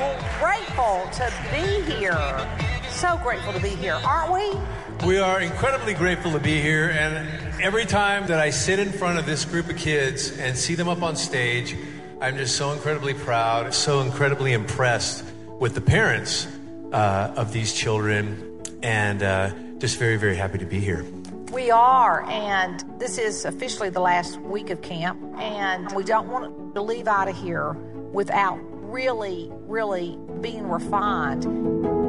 grateful to be here. So grateful to be here, aren't we? We are incredibly grateful to be here, and every time that I sit in front of this group of kids and see them up on stage, I'm just so incredibly proud, so incredibly impressed with the parents of these children, and just very, very happy to be here. We are, and this is officially the last week of camp, and we don't want to leave out of here without really, really being refined.